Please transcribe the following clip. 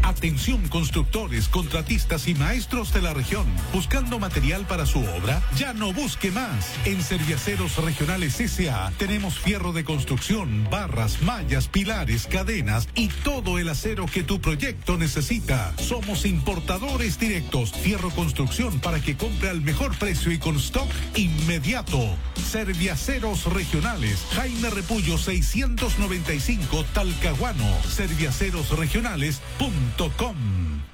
Atención constructores, contratistas y maestros de la región. ¿Buscando material para su obra? Ya no busque más. En Serviaceros Regionales S.A. tenemos fierro de construcción, barras, mallas, pilares, cadenas y todo el acero que tu proyecto necesita. Somos importadores directos. Fierro construcción para que compre al mejor precio y con stock inmediato. Serviaceros Regionales. Jaime Repullo 695 Talcahuano. Serviacerosregionales.com.